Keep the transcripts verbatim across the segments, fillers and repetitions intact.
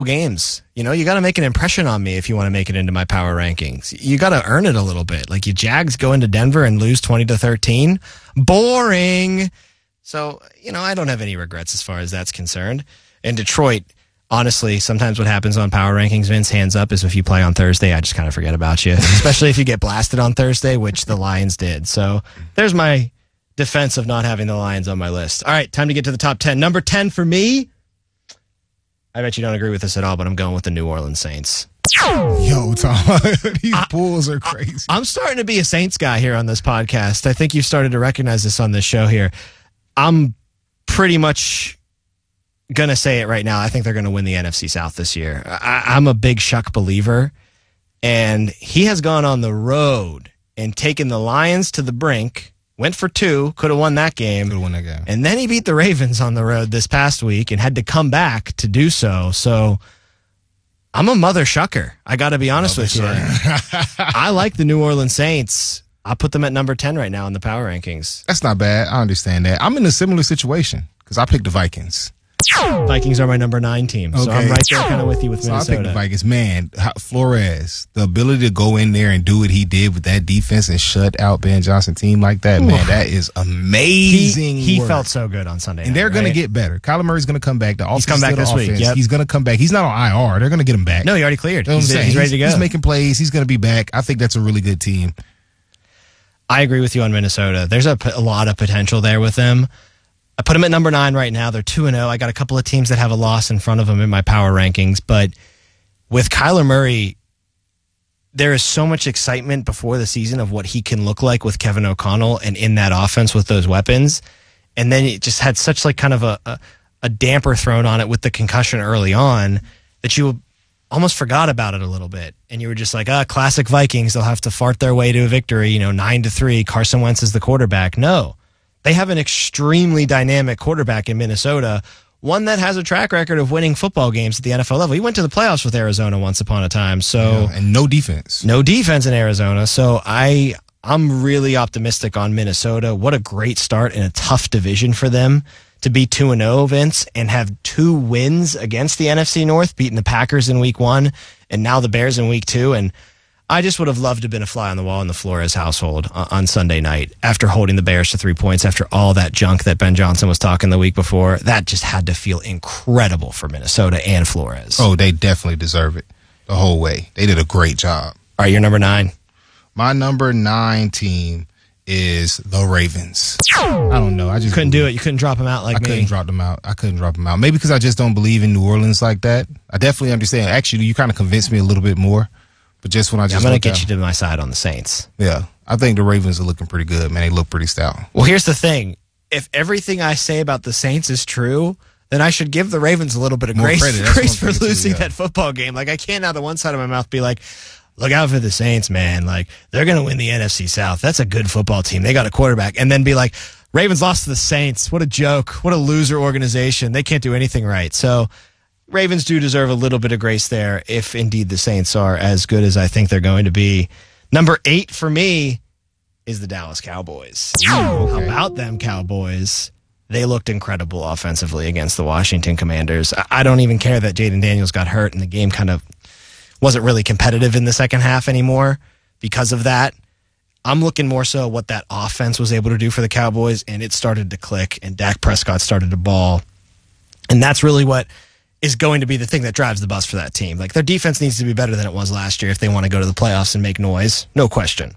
games. You know, you got to make an impression on me if you want to make it into my power rankings. You got to earn it a little bit. Like, you Jags go into Denver and lose twenty to thirteen. Boring. So, you know, I don't have any regrets as far as that's concerned. And Detroit, honestly, sometimes what happens on power rankings, Vince, hands up, is if you play on Thursday, I just kind of forget about you, especially if you get blasted on Thursday, which the Lions did. So there's my defense of not having the Lions on my list. All right, time to get to the top ten. Number ten for me, I bet you don't agree with this at all, but I'm going with the New Orleans Saints. Yo, Tom, these I, Bulls are crazy. I, I'm starting to be a Saints guy here on this podcast. I think you've started to recognize this on this show here. I'm pretty much going to say it right now. I think they're going to win the N F C South this year. I, I'm a big Shuck believer, and he has gone on the road and taken the Lions to the brink, went for two, could have won that game. Could have won that game. And then he beat the Ravens on the road this past week and had to come back to do so. So I'm a mother Shucker. I got to be honest with you. I like the New Orleans Saints. I'll put them at number ten right now in the power rankings. That's not bad. I understand that. I'm in a similar situation because I picked the Vikings. Vikings are my number nine team, so okay. I'm right there kind of with you with so Minnesota. I picked the Vikings. Man, Flores, the ability to go in there and do what he did with that defense and shut out Ben Johnson team like that, man, that is amazing. He, he work. felt so good on Sunday and night, they're going right? to get better. Kyler Murray's going to come back. The He's come back this offense. week. Yep. He's going to come back. He's not on I R. They're going to get him back. No, he already cleared. You know he's, he's, he's ready to go. He's making plays. He's going to be back. I think that's a really good team. I agree with you on Minnesota. There's a, a lot of potential there with them. I put them at number nine right now. They're two and oh. I got a couple of teams that have a loss in front of them in my power rankings. But with Kyler Murray, there is so much excitement before the season of what he can look like with Kevin O'Connell and in that offense with those weapons. And then it just had such like kind of a, a, a damper thrown on it with the concussion early on that you almost forgot about it a little bit. And you were just like, ah, classic Vikings. They'll have to fart their way to a victory, you know, nine to three. Carson Wentz is the quarterback. No. They have an extremely dynamic quarterback in Minnesota, one that has a track record of winning football games at the N F L level. He went to the playoffs with Arizona once upon a time. So yeah, and no defense. No defense in Arizona. So I, I'm really optimistic on Minnesota. What a great start in a tough division for them to be two and oh, Vince, and have two wins against the N F C North, beating the Packers in week one and now the Bears in week two. And I just would have loved to have been a fly on the wall in the Flores household on Sunday night after holding the Bears to three points after all that junk that Ben Johnson was talking the week before. That just had to feel incredible for Minnesota and Flores. Oh, they definitely deserve it the whole way. They did a great job. All right, you're number nine. My number nine team is the Ravens. I don't know. I just couldn't do it. You couldn't drop them out like I me. I couldn't drop them out. I couldn't drop them out. Maybe because I just don't believe in New Orleans like that. I definitely understand. Actually, you kind of convinced me a little bit more. But just when I just yeah, I'm going to get out, you to my side on the Saints. Yeah. I think the Ravens are looking pretty good, man. They look pretty stout. Well, here's the thing. If everything I say about the Saints is true, then I should give the Ravens a little bit of More grace, grace for losing too, yeah. that football game. Like, I can't out of one side of my mouth be like, look out for the Saints, man. Like, they're going to win the N F C South. That's a good football team. They got a quarterback. And then be like, Ravens lost to the Saints. What a joke. What a loser organization. They can't do anything right. So Ravens do deserve a little bit of grace there if indeed the Saints are as good as I think they're going to be. Number eight for me is the Dallas Cowboys. Ooh, okay. How about them Cowboys? They looked incredible offensively against the Washington Commanders. I don't even care that Jaden Daniels got hurt and the game kind of wasn't really competitive in the second half anymore because of that. I'm looking more so at what that offense was able to do for the Cowboys, and it started to click, and Dak Prescott started to ball. And that's really what is going to be the thing that drives the bus for that team. Like, their defense needs to be better than it was last year if they want to go to the playoffs and make noise. No question.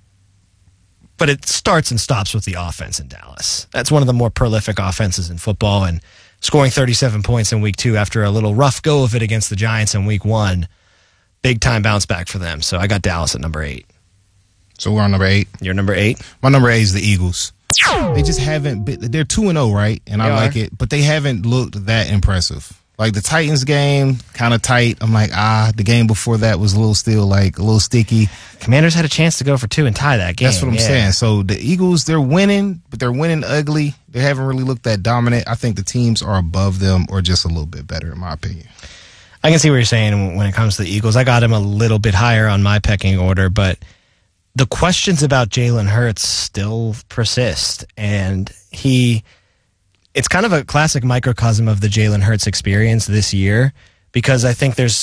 But it starts and stops with the offense in Dallas. That's one of the more prolific offenses in football, and scoring thirty-seven points in week two after a little rough go of it against the Giants in week one, big time bounce back for them. So I got Dallas at number eight. So we're on number eight. You're number eight? My number eight is the Eagles. They just haven't been, they're two and oh, right? And They I are. like it, but they haven't looked that impressive. Like the Titans game, kind of tight. I'm like, ah, the game before that was a little still like a little sticky. Commanders had a chance to go for two and tie that game. That's what I'm yeah. saying. So the Eagles, they're winning, but they're winning ugly. They haven't really looked that dominant. I think the teams are above them or just a little bit better, in my opinion. I can see what you're saying when it comes to the Eagles. I got him a little bit higher on my pecking order, but the questions about Jalen Hurts still persist. And he, it's kind of a classic microcosm of the Jalen Hurts experience this year, because I think there's